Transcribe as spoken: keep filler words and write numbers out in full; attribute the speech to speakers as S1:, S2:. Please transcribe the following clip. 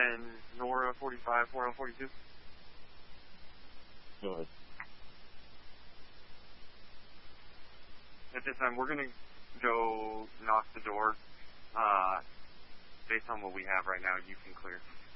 S1: ten, Nora forty-five, four L forty-two.
S2: Go ahead.
S1: At this time, we're going to go knock the door. Uh, based on what we have right now, you can clear.